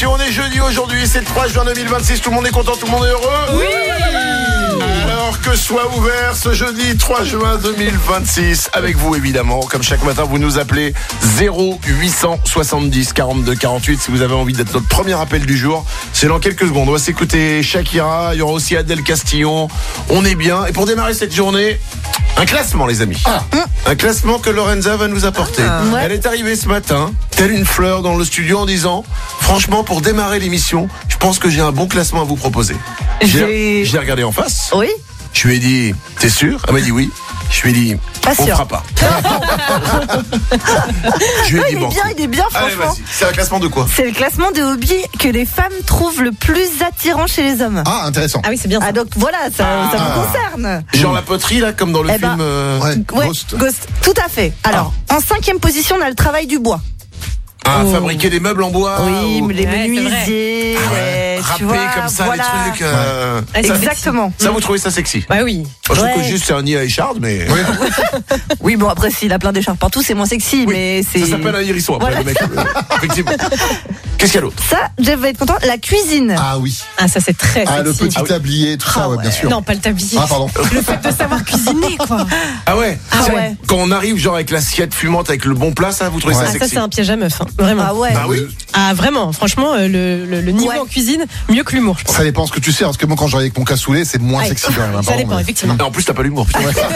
l'émission. On est jeudi aujourd'hui, c'est le 3 juin 2026. Tout le monde est content, tout le monde est heureux. Oui. Alors que soit ouvert ce jeudi 3 juin 2026 avec vous évidemment. Comme chaque matin, vous nous appelez 0870 42 48 si vous avez envie d'être notre premier appel du jour. C'est dans quelques secondes. On va s'écouter Shakira, il y aura aussi Adèle Castillon. On est bien. Et pour démarrer cette journée, un classement les amis. Un classement que Lorenza va nous apporter. Ouais. Elle est arrivée ce matin, telle une fleur dans le studio en disant franchement pour démarrer l'émission, je pense que j'ai un bon classement à vous proposer. Je l'ai regardé en face. Oui. Je lui ai dit, t'es sûr? Elle m'a dit oui. Je lui ai dit, Pas on sûr. fera pas. Je lui ai dit, bon. Il est bien, Allez, franchement. vas-y. C'est un classement de quoi? C'est le classement des hobbies que les femmes trouvent le plus attirant chez les hommes. Ah, intéressant. Ah oui, c'est bien ça. Ah donc voilà, ça vous concerne. Genre la poterie, là, comme dans le Eh ben, film. Ouais, Ouais, Ghost. tout à fait. Alors, en 5e position, on a le travail du bois. Fabriquer des meubles en bois. Oui, ou les Ouais, c'est menuisiers, tu râper vois, comme ça, voilà. les trucs. Ouais, c'est Exactement. Ça, vous trouvez ça sexy? Bah oui. Moi, je trouve Ouais. que juste c'est un nid à écharde, mais. Oui, bon, après, s'il a plein d'écharpes partout, c'est moins sexy, Oui, mais c'est... ça s'appelle un hérisson après, Voilà. le mec. Effectivement. Qu'est-ce qu'il y a d'autre? Ça, Jeff va être content. La cuisine. Ah oui. Ah, ça c'est très Ah, le sexy. petit tablier, tout ça, ouais, bien sûr. Non, pas le tablier. Ah, pardon. Le fait de savoir cuisiner, quoi. Ah ouais? Ah C'est- ouais. Quand on arrive, genre, avec l'assiette fumante, avec le bon plat, ça, vous trouvez Ouais. ça Ah, ça sexy? c'est un piège à meuf, hein. Vraiment. Ah ouais. Bah oui. Ah vraiment, franchement, le niveau Ouais. en cuisine, mieux que l'humour, je pense. Ça dépend ce que tu sais, parce que moi, quand j'arrive avec mon cassoulet, c'est moins sexy quand même. hein, Ça pardon, dépend, mais- effectivement. Et en plus, t'as pas l'humour, putain.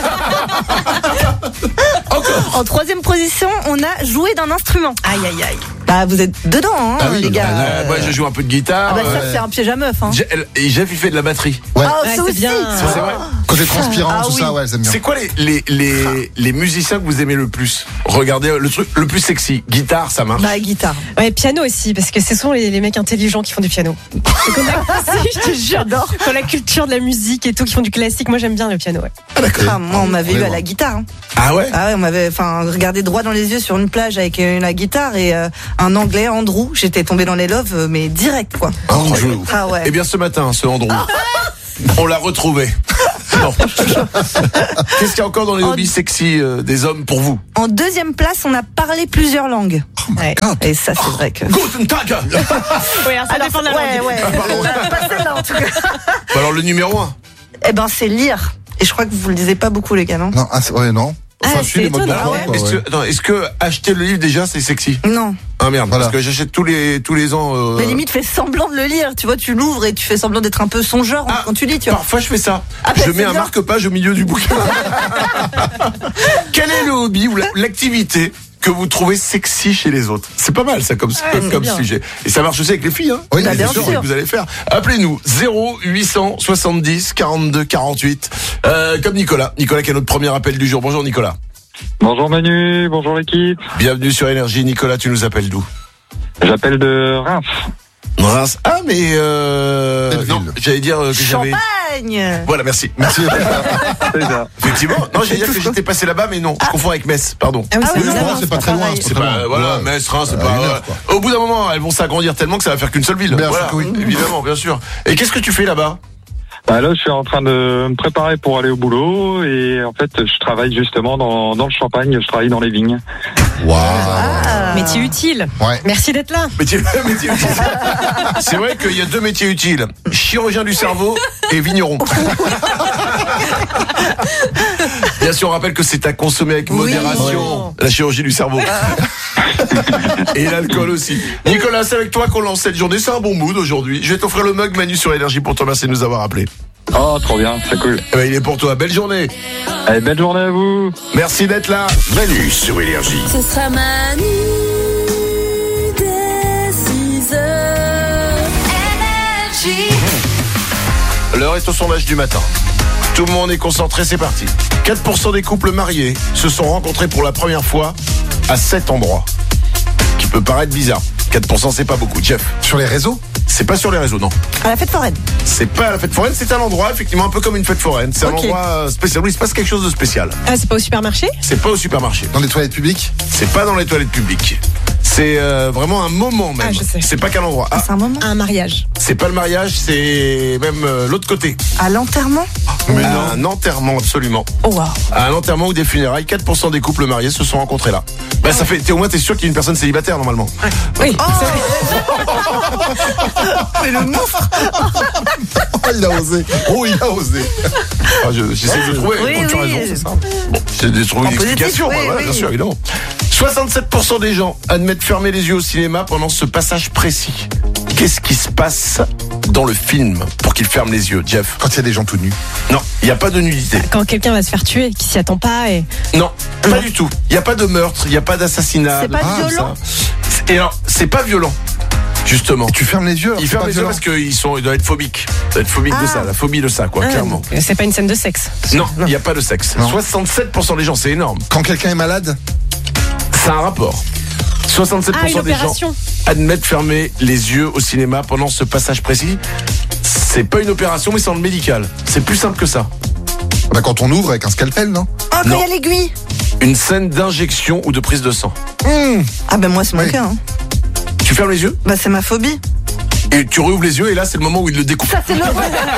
Encore. En 3e position, on a joué d'un instrument. Aïe, aïe, aïe. Bah, vous êtes dedans, hein, Ah oui, les gars. Moi, je joue un peu de guitare. Ah bah ça, c'est un piège à meuf, hein. Et Jeff, il fait de la batterie. Ouais. Ah, Ouais, ça c'est aussi. bien. Ça, c'est vrai. Côté transpirant, Ah tout oui. ça, ouais, j'aime bien. C'est quoi les musiciens que vous aimez le plus? Regardez le truc le plus sexy. Guitare, ça marche. Bah, guitare. Ouais, piano aussi, parce que ce sont les mecs intelligents qui font du piano. C'est comme si, je te jure, J'adore. dans la culture de la musique et tout, qui font du classique, moi j'aime bien le piano, ouais. Ah, moi, on m'avait eu à la guitare. Hein. Ah ouais? Ah ouais, on m'avait, regardé droit dans les yeux sur une plage avec la guitare et un Anglais, Andrew. J'étais tombée dans les loves, mais direct, quoi. Incroyable. Ah ouais. Eh bien, ce matin, ce Andrew, on l'a retrouvé. Non. Qu'est-ce qu'il y a encore dans les hobbies sexy des hommes pour vous? En 2e place, on a parlé plusieurs langues. Ouais. Et ça, c'est vrai que... Guten Tag. Ouais, alors ça dépend de la ouais, langue. ouais. Pas celle-là, en tout cas. Bah alors, le numéro 1. Eh ben, c'est lire. Et je crois que vous le disiez pas beaucoup, les gars, non? Non, ouais, non. Enfin, Ah, je suis les c'est modes étonnant. d'emploi, quoi, ouais. Est-ce que acheter le livre déjà, c'est sexy? Non. Ah merde, Voilà. parce que j'achète tous les ans. Mais limite, fais semblant de le lire. Tu vois, tu l'ouvres et tu fais semblant d'être un peu songeur quand tu lis, tu vois. Parfois je fais ça. Ah, bah, je c'est mets un bien. marque-page au milieu du bouquin. Quel est le hobby ou l'activité que vous trouvez sexy chez les autres? C'est pas mal ça comme c'est bien. sujet. Et ça marche aussi avec les filles, hein. Oui, Bah, bien sûr, sûr. que vous allez faire. Appelez-nous 0870 42 48. Comme Nicolas. Nicolas qui a notre premier appel du jour. Bonjour Nicolas. Bonjour Manu, bonjour l'équipe. Bienvenue sur Énergie. Nicolas, tu nous appelles d'où? J'appelle de Reims. Reims. Ah mais Belle non, ville. j'allais dire que j'avais. Champagne. Voilà, merci. Merci. C'est ça. Effectivement. Non, j'allais dire que j'étais passé là-bas, mais non, je confonds avec Metz. Pardon. Ah oui, Ah c'est oui, bizarre. non, c'est pas très loin. pareil. C'est pas, voilà, Ouais. Metz, Reims, c'est À pas. une heure, quoi. Au bout d'un moment, elles vont s'agrandir tellement que ça va faire qu'une seule ville. Bien sûr Voilà, que oui. évidemment, bien sûr. Et qu'est-ce que tu fais là-bas? Bah là, je suis en train de me préparer pour aller au boulot et en fait, je travaille justement dans le Champagne. Je travaille dans les vignes. Waouh. Métier utile. Ouais. Merci d'être là. Métier utile. C'est vrai qu'il y a 2 métiers utiles. Chirurgien du cerveau et vigneron. Bien sûr, on rappelle que c'est à consommer avec Oui. modération. La chirurgie du cerveau. Et l'alcool aussi. Nicolas, c'est avec toi qu'on lance cette journée. C'est un bon mood aujourd'hui. Je vais t'offrir le mug Manu sur Énergie pour te remercier de nous avoir appelés. Oh, trop bien, c'est cool. Eh ben, il est pour toi. Belle journée. Allez, belle journée à vous. Merci d'être là. Manu sur Énergie. Ce sera Manu dès 6h. Énergie. L'heure est au sondage du matin. Tout le monde est concentré, c'est parti. 4% des couples mariés se sont rencontrés pour la première fois à 7 endroits. Qui peut paraître bizarre. 4% c'est pas beaucoup. Jeff, Sur les réseaux? c'est pas sur les réseaux, non. À la fête foraine. C'est pas à la fête foraine, c'est un endroit, effectivement, un peu comme une fête foraine. C'est un Ok. endroit spécial où il se passe quelque chose de spécial. Ah, c'est pas au supermarché? C'est pas au supermarché. Dans les toilettes publiques? C'est pas dans les toilettes publiques. C'est vraiment un moment même. Ah, je sais. C'est pas qu'un endroit. Ah, C'est un moment. Un mariage. c'est pas le mariage, c'est même l'autre côté. À l'enterrement. Un enterrement, absolument. Oh wow. À un enterrement ou des funérailles, 4% des couples mariés se sont rencontrés là. Bah ça fait, au moins t'es sûr qu'il y a une personne célibataire normalement. Oui. Mais le monstre. Il a osé. Oh, il a osé. Ah, j'essaie de trouver. Oui, tu as oui. raison, c'est ça. Bon, j'essaie de trouver En une positif, explication. oui, Voilà, oui. bien sûr, évidemment. 67% des gens admettent fermer les yeux au cinéma pendant ce passage précis. Qu'est-ce qui se passe dans le film pour qu'ils ferment les yeux, Jeff? Quand il y a des gens tout nus. Non, il n'y a pas de nudité. Quand quelqu'un va se faire tuer, qui s'y attend pas et. Non, pas du tout. Il n'y a pas de meurtre, il n'y a pas d'assassinat. C'est pas tout violent ça. Et alors, c'est pas violent, justement. Tu fermes les yeux. alors Ils c'est ferment pas les yeux violent. parce qu'ils doivent être phobiques. Ils doivent être phobiques de ça, la phobie de ça, quoi, Ah, clairement. c'est pas une scène de sexe. Non, il n'y a pas de sexe. Non. 67% des gens, c'est énorme. Quand quelqu'un est malade. C'est un rapport. 67% Ah, une des gens opération. admettent fermer les yeux au cinéma pendant ce passage précis. C'est pas une opération, mais c'est dans le médical. C'est plus simple que ça. Bah, quand on ouvre avec un scalpel, non? Ah, quand Non. il y a l'aiguille. Une scène d'injection ou de prise de sang. Ah ben moi c'est mon Oui. cas. Hein. Tu fermes les yeux Bah c'est ma phobie. et tu rouvres les yeux et là c'est le moment où il le découpe. Ça c'est le.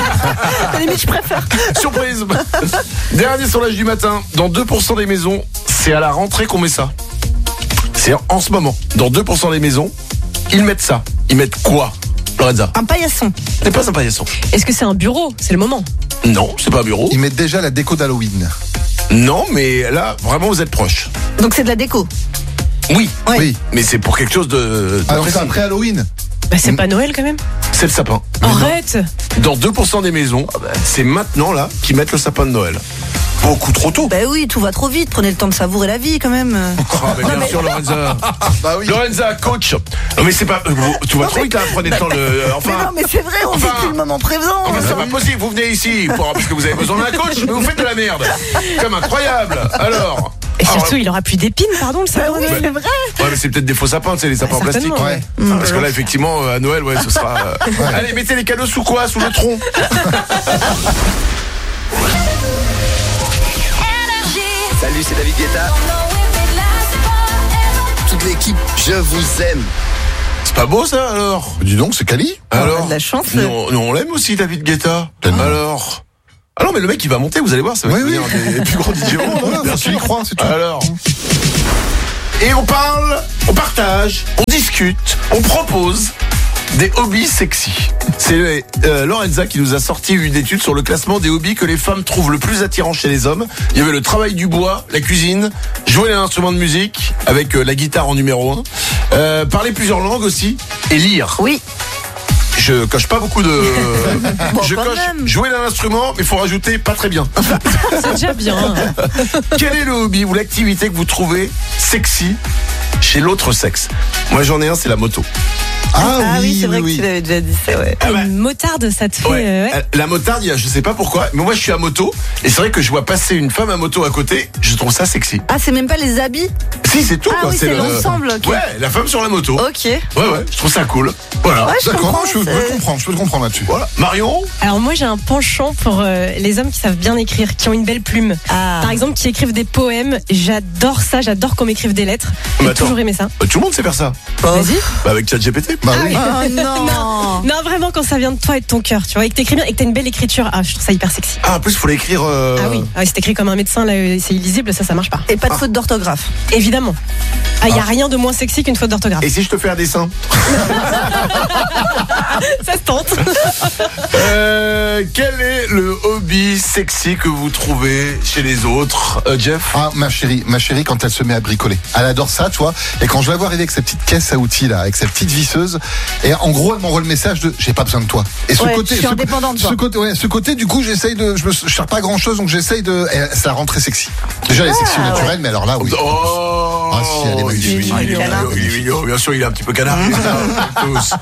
À la limite je préfère. Surprise. Dernier sondage du matin. Dans 2% des maisons, c'est à la rentrée qu'on met ça. C'est en ce moment. Dans 2% des maisons, ils mettent ça. Ils mettent quoi, Lorenza? Un paillasson. C'est pas un paillasson. Est-ce que c'est un bureau? C'est le moment. Non, c'est pas un bureau. Ils mettent déjà la déco d'Halloween. Non, mais là, vraiment, vous êtes proche. Donc c'est de la déco. Oui, Ouais. Oui. mais c'est pour quelque chose de Alors précis. c'est après Halloween. Bah, c'est pas Noël quand même. C'est le sapin. Arrête. Dans 2% des maisons, c'est maintenant là qu'ils mettent le sapin de Noël. Beaucoup trop tôt. Bah oui, tout va trop vite. Prenez le temps de savourer la vie quand même. Ah, mais bien sûr, Lorenza. Bah oui. Lorenza, coach. Non, mais c'est pas. Tout va trop vite là. Prenez le temps. Mais Enfin. non mais c'est vrai, on vit plus le moment présent. Enfin, c'est pas possible. Vous venez ici parce que vous avez besoin d'un coach, mais vous faites de la merde. Comme incroyable. Alors. Et surtout, il aura plus d'épines, pardon, le Bah sapin. oui, c'est vrai. Ouais, mais c'est peut-être des faux sapins, tu sais, les sapins en plastique. certainement, Ouais. Parce que là, effectivement, à Noël, ouais, ce sera. Allez, mettez les cadeaux sous quoi? Sous le tronc. Salut, c'est David Guetta. Toute l'équipe, je vous aime. C'est pas beau ça alors? Dis donc, c'est Cali. On a Alors. de la chance. Nous, on l'aime aussi, David Guetta. Tellement. Alors. Ah non, mais le mec, il va monter, vous allez voir, ça va Oui, devenir oui. un des plus grands DJ au monde. Voilà, Bien faut sûr. y croire, c'est tout. Alors. Et on parle, on partage, on discute, on propose des hobbies sexy. C'est Lorenza qui nous a sorti une étude sur le classement des hobbies que les femmes trouvent le plus attirant chez les hommes. Il y avait le travail du bois, la cuisine, jouer un instrument de musique avec la guitare en numéro 1, parler plusieurs langues aussi et lire. Oui. Je coche pas beaucoup de. Bon, je quand coche même. jouer d'un instrument, mais il faut rajouter pas très bien. C'est déjà bien. Quel est le hobby ou l'activité que vous trouvez sexy chez l'autre sexe? Moi j'en ai un, c'est la moto. Ah, oui, c'est vrai oui. que tu l'avais déjà dit ça, ouais. Ah bah, Une motarde, ça te fait. ouais. La motarde, je sais pas pourquoi, mais moi je suis à moto et c'est vrai que je vois passer une femme à moto à côté, je trouve ça sexy. Ah, c'est même pas les habits. Si, c'est tout Ah quoi. oui, c'est l'ensemble, ok. Ouais, la femme sur la moto. Ok. Ouais, je trouve ça cool. Voilà. Ouais, je comprends. D'accord, je peux c'est- te comprendre, je peux te comprendre là-dessus. Voilà. Marion. Alors moi j'ai un penchant pour les hommes qui savent bien écrire, qui ont une belle plume. Ah. Par exemple, qui écrivent des poèmes. J'adore ça, j'adore qu'on m'écrive des lettres. Mais J'ai attends. toujours aimé ça. Tout le monde sait faire ça. Vas-y. Bah, avec ChatGPT. Bah oui. Oh non. Non, vraiment, quand ça vient de toi et de ton cœur, tu vois, et que t'écris bien et que t'as une belle écriture, ah, je trouve ça hyper sexy. Ah, en plus, faut l'écrire. Ah oui, c'est écrit comme un médecin, là, c'est illisible, ça marche pas. Et pas de faute d'orthographe. Évidemment. Ah, y a rien de moins sexy qu'une faute d'orthographe. Et si je te fais un dessin? Ça se tente. Quel est le hobby sexy que vous trouvez chez les autres, Jeff? Ah, ma chérie, quand elle se met à bricoler. Elle adore ça, tu vois. Et quand je la vois arriver avec sa petite caisse à outils, là, avec sa petite visseuse, et en gros, elle m'envoie le message de j'ai pas besoin de toi. Et ce Ouais, côté, je suis indépendante, toi. ce côté, du coup, j'essaye de, je cherche pas grand chose, donc j'essaye de, et ça rend très sexy. Déjà, elle est sexy au naturel, mais alors là, oui. Oh, Ah, si, elle est magnifique. il est mignon, bien sûr, il est un petit peu canard. Tous.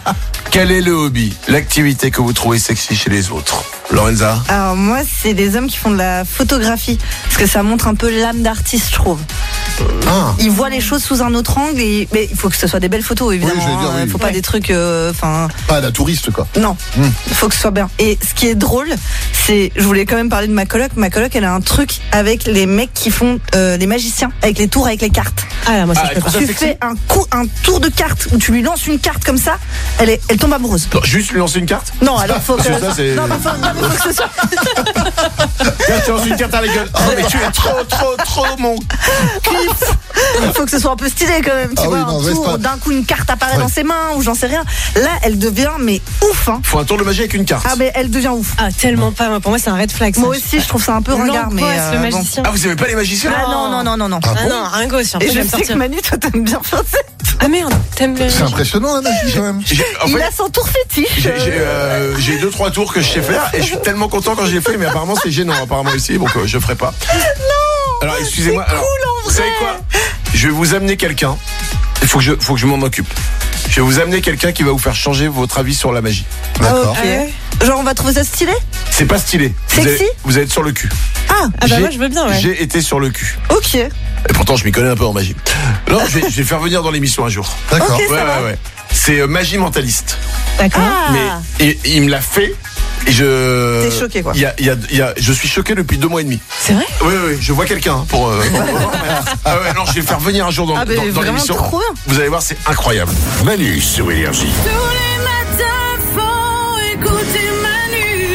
Quel est le hobby, l'activité que vous trouvez sexy chez les autres? Lorenza? Alors moi, c'est des hommes qui font de la photographie, parce que ça montre un peu l'âme d'artiste, je trouve. Ah. Ils voient les choses sous un autre angle, mais il faut que ce soit des belles photos, évidemment. Oui, je veux dire, hein. oui. Faut pas des trucs, Pas la touriste, quoi. non, il faut que ce soit bien. Et ce qui est drôle, c'est, je voulais quand même parler de ma coloc. Ma coloc, elle a un truc avec les mecs qui font les magiciens, avec les tours, avec les cartes. Ah, moi, ça, je peux pas. Ça, Tu sexy. fais un tour de cartes où tu lui lances une carte comme ça, elle tombe amoureuse. Non, juste lui lancer une carte? Non, alors faut que Parce que ça, c'est- non, mais faut que ce soit. Là, tu lances une carte à la gueule. Oh, mais tu es trop mon kiff. Il faut que ce soit un peu stylé quand même, tu Ah vois, oui, non, un ouais, tour, c'est pas- d'un coup une carte apparaît Ouais. dans ses mains ou j'en sais rien. Là, elle devient mais ouf, hein. Faut un tour de magie avec une carte. Ah mais elle devient ouf. Ah, tellement pas. Pour moi, c'est un red flag. ça. Moi aussi, je trouve ça un peu ringard, mais L'angoisse, le bon. magicien. Ah, vous aimez pas les magiciens? Ah non. Ah Ah bon non, un gosse. Et je sais que Manu, toi t'aimes bien faire ça. Ah merde, t'aimes le. C'est impressionnant, la magie, quand même. En Il fait, a son tour fétiche. j'ai 2-3 tours que je sais faire et je suis tellement content quand je les fais, mais apparemment c'est gênant apparemment ici, donc je ferai pas. Non. Alors excusez-moi. c'est alors, cool, en vous savez vrai. quoi? Je vais vous amener quelqu'un. Il faut que je m'en occupe. Je vais vous amener quelqu'un qui va vous faire changer votre avis sur la magie. D'accord. Ah, ok. Genre on va trouver ça stylé. C'est pas stylé. Sexy Vous allez être sur le cul. Ah, Ah bah moi, je veux bien, ouais. J'ai été sur le cul. ok. Et pourtant je m'y connais un peu en magie. Non, je vais le faire venir dans l'émission un jour. D'accord. Ok. ça va. Ouais. C'est magie mentaliste. D'accord. Ah. Mais il me l'a fait. Et T'es choqué, quoi. Je suis choqué depuis 2 mois et demi. C'est vrai? Oui, je vois quelqu'un hein, pour. Ah ouais, non, je vais le faire venir un jour dans, Ah, mais dans vraiment l'émission. trop bien. Vous allez voir, c'est incroyable. Manu sur Énergie. Tous les matins, faut écouter Manu.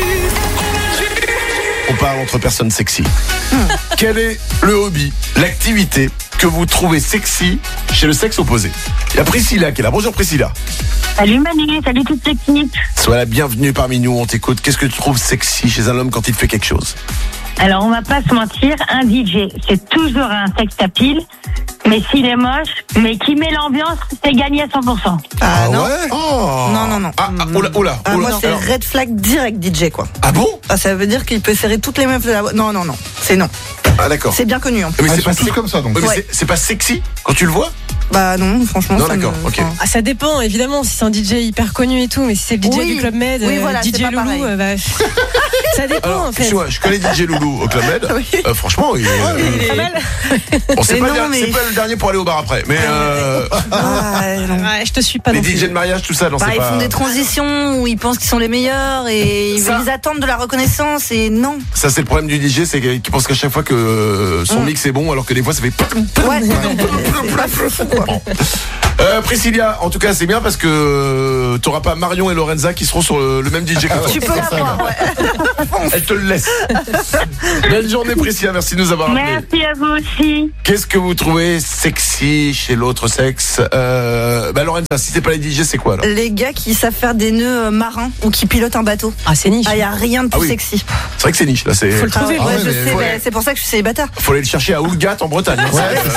On parle entre personnes sexy. Quel est le hobby, l'activité que vous trouvez sexy chez le sexe opposé? Il y a Priscilla qui est là. Bonjour Priscilla. Salut Manu, salut toute l'équipe. Sois la bienvenue parmi nous, on t'écoute. Qu'est-ce que tu trouves sexy chez un homme quand il fait quelque chose? Alors on va pas se mentir, un DJ, c'est toujours un sex appeal, mais s'il est moche, mais qui met l'ambiance, c'est gagné à 100%. Ah, non. ouais. Oh. Non. Ah, oula. Ah, moi c'est Alors- red flag direct DJ quoi. Ah bon? Ah, ça veut dire qu'il peut serrer toutes les meufs de la. Non. C'est non. Ah d'accord. C'est bien connu. Hein. Mais Ah, c'est ils pas sont tous sec- comme ça, donc. Ouais, mais Ouais. c'est pas sexy quand tu le vois? Bah non, franchement. Non, ça d'accord, me- ok. enfin, Ah, ça dépend, évidemment, si c'est un DJ hyper connu et tout, mais si c'est le DJ Oui. du Club Med, Oui, voilà, c'est DJ pas Loulou, pareil. ça dépend Alors, en fait. excuse-moi, je connais DJ Loulou au Club Med. Oui. Franchement, il est, Pas mal. bon, c'est Mais pas, non, mais- c'est pas le dernier pour aller au bar après. Mais ah, non. Ouais, je te suis pas les non plus. DJ de mariage, tout ça, non, Bah, c'est ils pas. font des transitions où ils pensent qu'ils sont les meilleurs et Ça. ils attendent de la reconnaissance et non. Ça, c'est le problème du DJ, c'est qu'il pense qu'à chaque fois que son mix est bon, alors que des fois, ça fait. Ouais. C'est pas fou, quoi. Priscilla, en tout cas, c'est bien parce que t'auras pas Marion et Lorenza qui seront sur le même DJ que toi. Tu peux l'avoir, ouais. Elle te le laisse. Belle journée, Priscilla. Merci de nous avoir appelés. Merci à vous aussi. Qu'est-ce que vous trouvez sexy chez l'autre sexe? Bah, Lorenza, si c'est pas les DJ, c'est quoi alors? Les gars qui savent faire des nœuds marins ou qui pilotent un bateau. Ah, c'est niche. Ah, y a rien de plus Ah oui. sexy. C'est vrai que c'est niche, là. Faut le trouver. Ah ouais, ouais, je mais- sais, ouais. mais c'est pour ça que je suis célibataire. Faut aller le chercher à Oulgat en Bretagne. hein.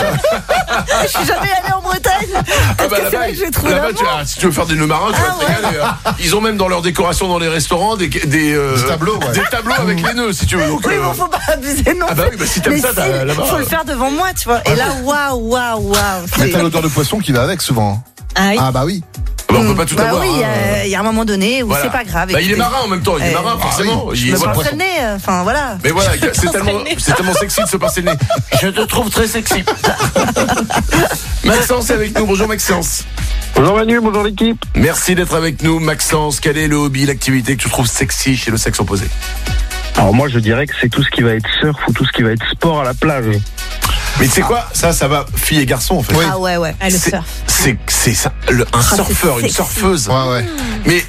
Je suis jamais allée en Bretagne. Ah Parce bah que c'est vrai que j'ai trouvé là-bas, l'amour. si tu veux faire des nœuds marins, tu vas te régaler. hein. Ils ont même dans leur décoration dans les restaurants des tableaux, ouais. des tableaux avec les nœuds, si tu veux. Donc, Oui, bon, faut pas abuser non Ah bah plus. oui, bah si t'aimes Mais ça, t'as- là-bas. faut le faire devant moi, tu vois. Et là, waouh. Mais c'est- t'as l'odeur de poisson qui va avec, souvent. Ah oui. Ah, bah oui. bah, on peut pas tout Bah avoir. oui, hein. il y a un moment donné où Voilà. c'est pas grave. Bah, il est écoutez. marin en même temps, il est marin forcément. Je Il- me voilà. pincerai le nez, enfin voilà. Mais voilà, c'est tellement sexy de se passer le nez. Je te trouve très sexy. Maxence est avec nous. Bonjour Maxence. Bonjour Manu, bonjour l'équipe. Merci d'être avec nous, Maxence. Quel est le hobby, l'activité que tu trouves sexy chez le sexe opposé? Alors moi je dirais que c'est tout ce qui va être surf ou tout ce qui va être sport à la plage. Mais tu sais quoi? Ça va filles et garçons en fait. Oui. Ah ouais. Ah, le C'est- surf. C'est ça, un c'est surfeur, une sexy. surfeuse. Ouais. Mais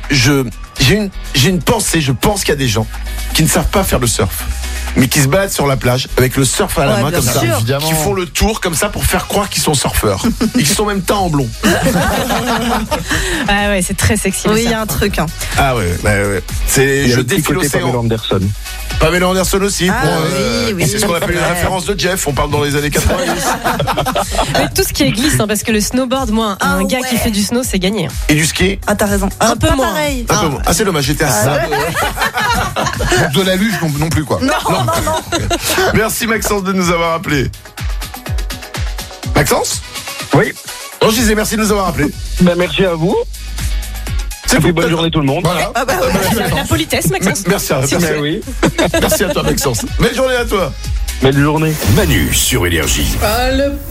j'ai une pensée, je pense qu'il y a des gens qui ne savent pas faire le surf, mais qui se baladent sur la plage avec le surf à la Ouais, main bien comme ça, sûr. Évidemment. qui font le tour comme ça pour faire croire qu'ils sont surfeurs et qui sont même teints en blond. Ah ouais, c'est très sexy. le Oui, il y surf. a un truc. Hein. Ah ouais. C'est Il y a je le petit défie côté Pamela l'océan. Anderson. Pamela Anderson aussi. Ah oui. C'est ce qu'on appelle une Ouais. référence de Jeff. On parle dans les années 90. Mais tout ce qui est glisse, hein, parce que le snowboard, moi, Ah un gars ouais. qui fait du snow, c'est gagné. Et du ski. Ah, t'as raison. Un peu pas moins. pareil. Un peu moins. Ah c'est dommage. J'étais à ça. Donc de la luge non plus, quoi. Non. Merci Maxence de nous avoir appelés. Maxence? Oui, Non, je disais merci de nous avoir appelés. ben, merci à vous. C'est Et puis fou. bonne journée tout le monde. Voilà. Ah bah ouais. La politesse, Maxence. Merci, Mais oui. merci à toi, Maxence. Belle journée à toi. Belle journée. Manu sur Énergie. Pas le